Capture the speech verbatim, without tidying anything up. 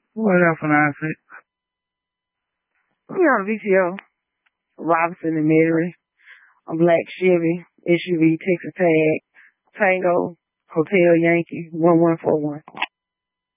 What else can I say? We on V T O, Robinson and Mary, a black Chevy S U V Texas tag, Tango, Hotel Yankee, one one four one.